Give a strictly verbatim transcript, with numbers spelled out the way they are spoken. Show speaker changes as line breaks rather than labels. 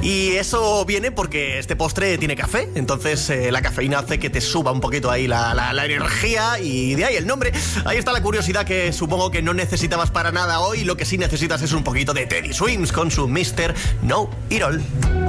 Y eso viene porque este postre tiene café, entonces eh, la cafeína hace que te suba un poquito ahí la, la, la energía y de ahí el nombre. Ahí está la curiosidad que supongo que no necesitabas para nada hoy. Lo que sí necesitas es un poquito de Teddy Swims con su mister No It All.